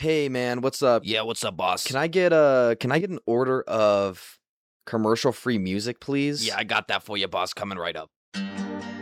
Hey man, what's up? Yeah, what's up, boss? Can I get an order of commercial free music, Yeah, please? I got that for you, boss. Coming right up.